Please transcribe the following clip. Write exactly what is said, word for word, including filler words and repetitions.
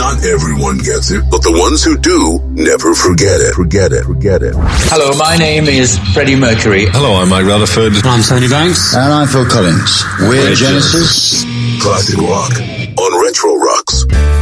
Not everyone gets it, but the ones who do never forget it. Forget it. Forget it. Hello, my name is Freddie Mercury. Hello, I'm Mike Rutherford. I'm Tony Banks. And I'm Phil Collins. We're, We're Genesis. Genesis. Classic rock on Retro Rocks.